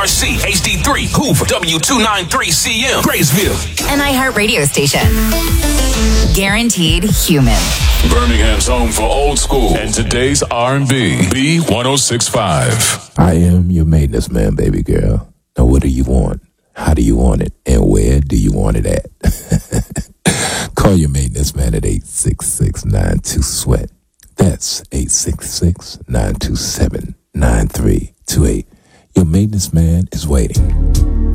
WRC HD3 Hoover W293CM Graysville. An iHeartRadio station. Guaranteed human. Birmingham's home for old school and today's R&B. B1065. I am your maintenance man, baby girl. Now what do you want? How do you want it? And where do you want it at? Call your maintenance man at 866-92-SWEAT. That's 866-927-9328. Your maintenance man is waiting.